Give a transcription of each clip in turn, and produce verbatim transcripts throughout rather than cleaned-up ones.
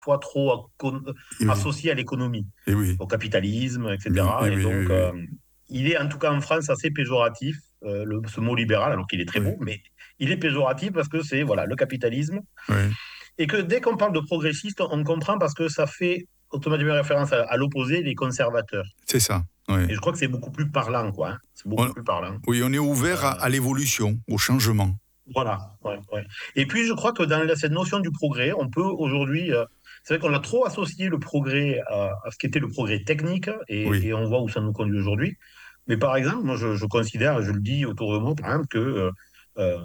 fois trop con- Et oui, associé à l'économie, et oui, au capitalisme, oui, et et cetera. Et oui, oui, donc, oui, euh, il est en tout cas en France assez péjoratif, euh, le- ce mot libéral, alors qu'il est très oui, beau, mais il est péjoratif parce que c'est voilà le capitalisme. oui, Et que dès qu'on parle de progressiste, on comprend parce que ça fait automatiquement référence à, à l'opposé, les conservateurs. c'est ça, oui. Et je crois que c'est beaucoup plus parlant, quoi, hein. C'est beaucoup On- plus parlant. oui, on est ouvert à, Euh, à l'évolution, au changement. voilà. Ouais, ouais. Et puis, je crois que dans la- cette notion du progrès, on peut aujourd'hui. Euh, c'est vrai qu'on a trop associé le progrès à, à ce qu'était le progrès technique, et, Oui, et on voit où ça nous conduit aujourd'hui. Mais par exemple, moi, je, je considère, je le dis autour de moi, par exemple, que euh, euh,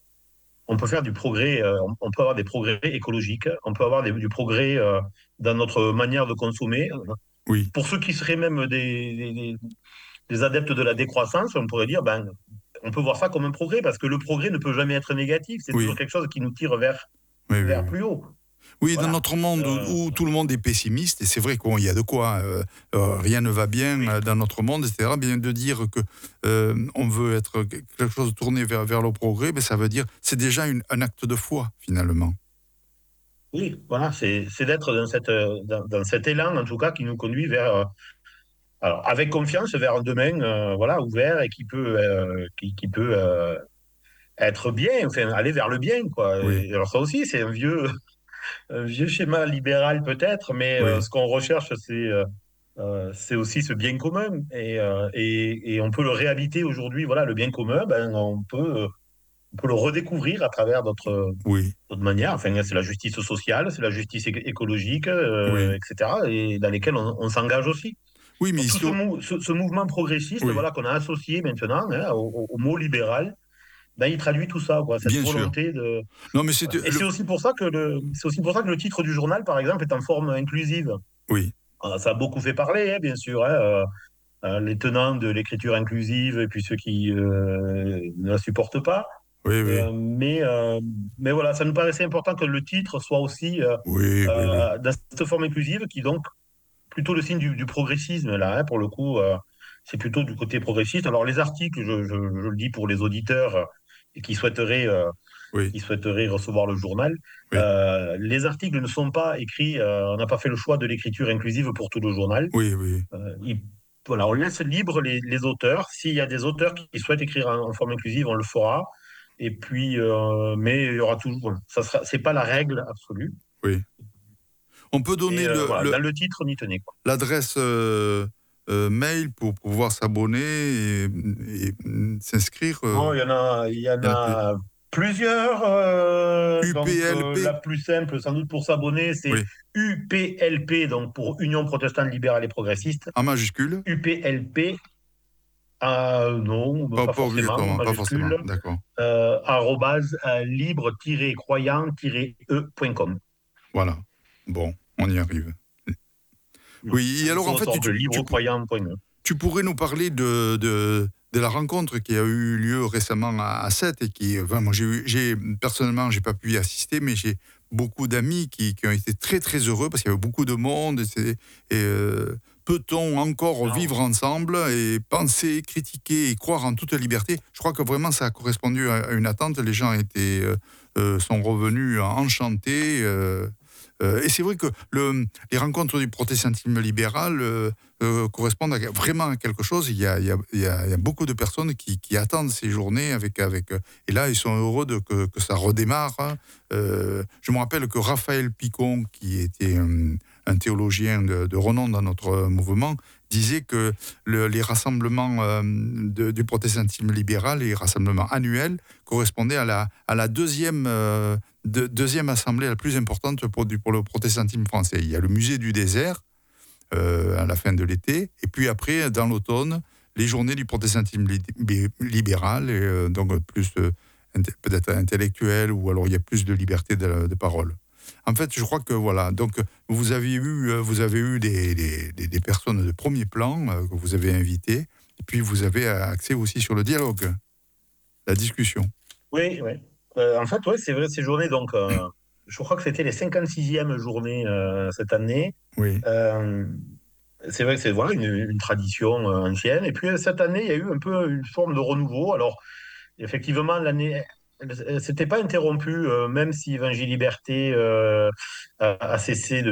on peut faire du progrès, euh, on, on peut avoir des progrès écologiques, on peut avoir des- du progrès euh, dans notre manière de consommer. oui, Pour ceux qui seraient même des, des- des- des adeptes de la décroissance, on pourrait dire, ben, on peut voir ça comme un progrès, parce que le progrès ne peut jamais être négatif, c'est toujours oui, quelque chose qui nous tire vers, oui, oui, vers oui. plus haut. Oui, dans Voilà. notre monde où, Euh, où tout le monde est pessimiste, et c'est vrai qu'il y a de quoi, euh, euh, rien ne va bien oui, euh, dans notre monde, et cetera. Bien de dire que euh, on veut être quelque chose tourné vers, vers le progrès, ben, ça veut dire c'est déjà une- un acte de foi finalement. oui, voilà, c'est c'est d'être dans, cette, euh, dans, dans cet élan, en tout cas, qui nous conduit vers, euh, alors, avec confiance, vers un demain, euh, voilà, ouvert, et qui peut, euh, qui, qui peut euh, être bien, enfin, aller vers le bien, quoi. Oui, Et alors ça aussi, c'est un vieux, un vieux schéma libéral peut-être, mais euh, oui, ce qu'on recherche, c'est euh, euh, c'est aussi ce bien commun. Et, euh, et, et on peut le réhabiter aujourd'hui. Voilà, le bien commun, ben, on peut, euh, on peut le redécouvrir à travers d'autres oui, d'autres manières. Enfin, c'est la justice sociale, c'est la justice éc- écologique, euh, oui, et cetera. Et dans lesquelles on, on s'engage aussi. oui, mais Donc tout ce, histo- mou- ce, ce mouvement progressiste, oui, voilà, qu'on a associé maintenant, hein, au, au- au mot libéral, ben, il traduit tout ça, quoi, cette bien sûr. volonté de. Non, mais c'est Voilà. Et le, c'est aussi pour ça que le, c'est aussi pour ça que le titre du journal, par exemple, est en forme inclusive. oui, Ah, ça a beaucoup fait parler, hein, bien sûr, hein, euh, euh, les tenants de l'écriture inclusive et puis ceux qui euh, ne la supportent pas. oui, oui, Euh, mais, euh, mais voilà, ça nous paraissait important que le titre soit aussi euh, oui, oui, oui, euh, dans cette forme inclusive, qui donc plutôt le signe du, du progressisme, là, hein, pour le coup, euh, c'est plutôt du côté progressiste. Alors les articles, je, je- je le dis pour les auditeurs euh, et qui souhaiteraient euh, oui, qui souhaiteraient recevoir le journal. oui, Euh, les articles ne sont pas écrits, euh, on n'a pas fait le choix de l'écriture inclusive pour tout le journal. oui, oui. Euh, il- voilà, on laisse libre les, les auteurs. S'il y a des auteurs qui souhaitent écrire en, en forme inclusive, on le fera. Et puis, euh, mais il y aura toujours, voilà, ça sera, c'est pas la règle absolue. Oui. On peut Mais donner euh, le, voilà, le- dans le titre, on y tenait, quoi. l'adresse euh, euh, mail pour pouvoir s'abonner et, et, mm, s'inscrire. Bon, euh, il y en a, il y en il y en a plus. a plusieurs. Euh, donc, euh, U P L P, la plus simple, sans doute pour s'abonner, c'est oui, U P L P, donc pour Union protestante libérale et progressiste. en majuscule. U P L P, euh, non, Pas, pas pas forcément, en obligatoirement, pas forcément, majuscule, d'accord. euh, arrobase, euh, libre-croyant-e point com. Voilà. Bon, on y arrive. Oui, et alors en Au fait, sort de tu, tu, libre-croyant point e. tu pourrais nous parler de, de, de la rencontre qui a eu lieu récemment à, à Sète et qui, enfin, moi, j'ai, eu- j'ai personnellement, j'ai pas pu y assister, mais j'ai beaucoup d'amis qui, qui ont été très très heureux parce qu'il y avait beaucoup de monde. Et, c'est- et, euh, peut-on encore Alors, vivre ensemble et penser, critiquer et croire en toute liberté? Je crois que vraiment ça a correspondu à, à une attente. Les gens étaient, euh, euh, sont revenus enchantés. euh, euh, et c'est vrai que le, les rencontres du protestantisme libéral euh, euh, correspondent à, vraiment à quelque chose. Il y a, il y a, il y a, il y a beaucoup de personnes qui, qui attendent ces journées avec, avec et là ils sont heureux de, que, que ça redémarre. Hein. Euh, je me rappelle que Raphaël Picon, qui était un, un théologien de, de renom dans notre mouvement, disait que le, les rassemblements euh, de, du protestantisme libéral, les rassemblements annuels, correspondaient à la, à la deuxième euh, de, deuxième assemblée la plus importante pour, du, pour le protestantisme français. Il y a le musée du désert euh, à la fin de l'été, et puis après, dans l'automne, les journées du protestantisme li- libéral, et, euh, donc plus euh, inte- peut-être intellectuel, ou alors il y a plus de liberté de, de parole. En fait, je crois que voilà. Donc, vous avez eu, euh, vous avez eu des, des, des- des personnes de premier plan euh, que vous avez invitées, et puis vous avez accès aussi sur le dialogue, la discussion. oui, oui. Euh, en fait, ouais, c'est vrai, ces journées, donc, euh, je crois que c'était les cinquante-sixième journées euh, cette année. Oui, Euh, c'est vrai que c'est voilà, une, une tradition euh, ancienne. Et puis euh, cette année, il y a eu un peu une forme de renouveau. Alors, effectivement, l'année elle s'était pas interrompue, euh, même si Évangile Liberté euh, a, a cessé